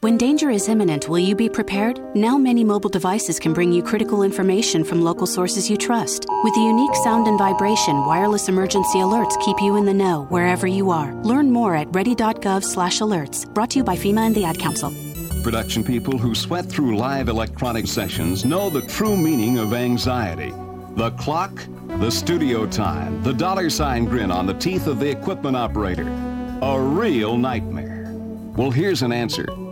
When danger is imminent, will you be prepared? Now many mobile devices can bring you critical information from local sources you trust. With the unique sound and vibration, wireless emergency alerts keep you in the know wherever you are. Learn more at ready.gov/alerts. Brought to you by FEMA and the Ad Council. Production people who sweat through live electronic sessions know the true meaning of anxiety. The clock, the studio time, the $ grin on the teeth of the equipment operator. A real nightmare. Well, here's an answer.